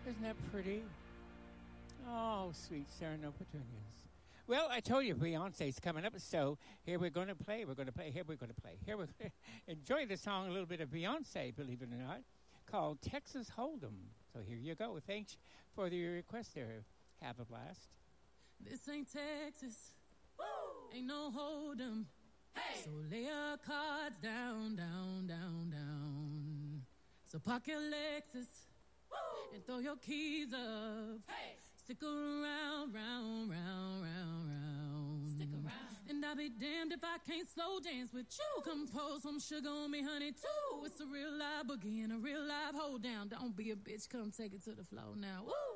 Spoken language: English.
Isn't that pretty? Oh, sweet Sereno Petunias. Well, I told you Beyonce's coming up, so here we're going to play. We're going to play. Here we're going to play. Here we're going to enjoy the song, a little bit of Beyonce, believe it or not, called Texas Hold'em. So here you go. Thanks for the request there. Have a blast. This ain't Texas. Woo! Ain't no Hold'em. Hey! So lay your cards down, down, down, down. So park your Lexus. Woo! And throw your keys up. Hey! Stick around, round, round, round, round. Stick around. And I'll be damned if I can't slow dance with you. Come pour some sugar on me, honey, too. It's a real live boogie and a real live hold down. Don't be a bitch, come take it to the floor now. Woo!